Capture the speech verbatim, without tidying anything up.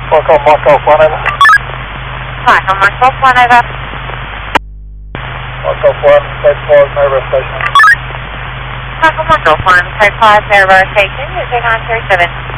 Marco, Marco, one over. Marco, Marco, one over. Marco, one, take four, Nova Station. Marco, Marco, one, take five, Nova Station, using nine three seven.